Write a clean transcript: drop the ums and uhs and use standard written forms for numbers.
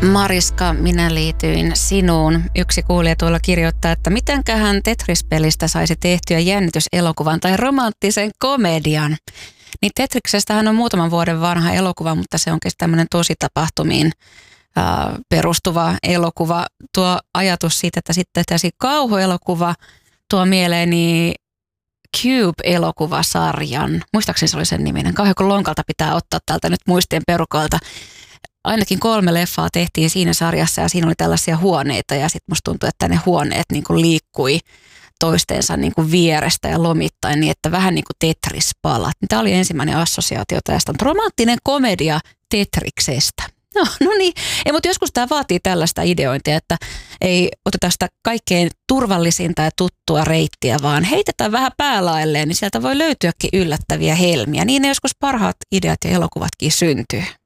Mariska, minä liityin sinuun. Yksi kuulija tuolla kirjoittaa, että mitenköhän Tetris-pelistä saisi tehtyä jännityselokuvan tai romanttisen komedian. Niin Tetriksestähän on muutaman vuoden vanha elokuva, mutta se onkin tämmöinen tositapahtumiin perustuva elokuva. Tuo ajatus siitä, että sitten tehtäisiin kauhuelokuva, tuo mieleeni Cube-elokuvasarjan. Muistaakseni se oli sen niminen. Kauhean kun lonkalta pitää ottaa täältä nyt muistien perukoilta. Ainakin 3 leffaa tehtiin siinä sarjassa ja siinä oli tällaisia huoneita ja sitten musta tuntui, että ne huoneet niin kuin liikkui toistensa niin kuin vierestä ja lomittain niin, että vähän niin kuin Tetris-palat. Tämä oli ensimmäinen assosiaatio tästä. Romanttinen komedia Tetriksestä. No niin, ei, mutta joskus tämä vaatii tällaista ideointia, että ei oteta sitä kaikkein turvallisinta ja tuttua reittiä, vaan heitetään vähän päälailleen, niin sieltä voi löytyäkin yllättäviä helmiä. Niin ne joskus parhaat ideat ja elokuvatkin syntyy.